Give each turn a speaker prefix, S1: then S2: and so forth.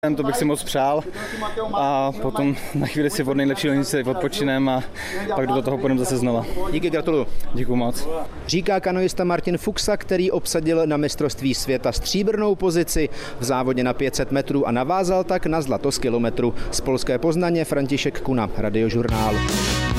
S1: To bych si moc přál a potom na chvíli si od nejlepšího nic odpočinem a pak do toho půjdeme zase znova.
S2: Díky, gratuluju.
S1: Děkuju moc.
S2: Říká kanoista Martin Fuchsa, který obsadil na mistrovství světa stříbrnou pozici v závodě na 500 metrů a navázal tak na zlato z kilometru. Z polské Poznaně František Kuna, Radiožurnál.